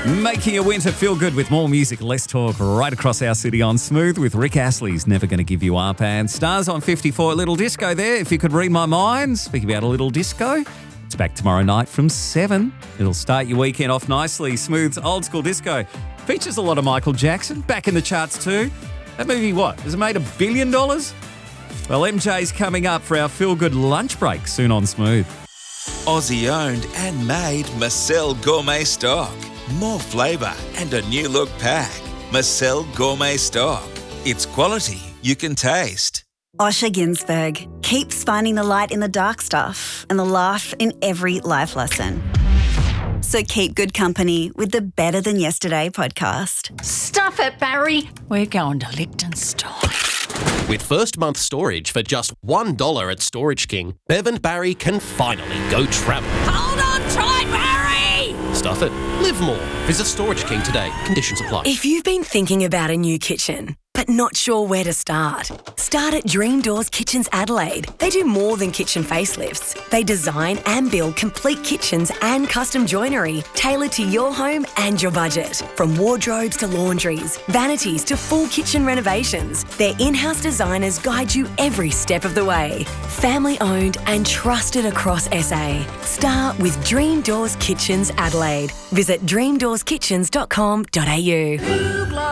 Making your winter feel good with more music, less talk, right across our city on Smooth with Rick Astley's Never Gonna Give You Up, and Stars on 54. Little disco there, if you could read my mind. Speaking about a little disco, it's back tomorrow night from 7. It'll start your weekend off nicely. Smooth's old school disco features a lot of Michael Jackson, back in the charts too. That movie, what? Has it made $1 billion? Well, MJ's coming up for our feel-good lunch break soon on Smooth. Aussie owned and made Marcel Gourmet Stock. More flavour and a new look pack. Marcel Gourmet Stock. It's quality you can taste. Osher Ginsberg keeps finding the light in the dark stuff and the laugh in every life lesson. So keep good company with the Better Than Yesterday podcast. Stuff it, Barry. We're going to Liechtenstein. With first month storage for just $1 at Storage King, Bev and Barry can finally go travel. Hold on tight, Barry! Stuff it. Live more. Visit Storage King today. Conditions apply. If you've been thinking about a new kitchen, but not sure where to start at Dream Doors Kitchens Adelaide. They do more than kitchen facelifts. They design and build complete kitchens and custom joinery tailored to your home and your budget. From wardrobes to laundries, vanities to full kitchen renovations, their in-house designers guide you every step of the way. Family owned and trusted across SA. Start with Dream Doors Kitchens Adelaide. Visit dreamdoorskitchens.com.au.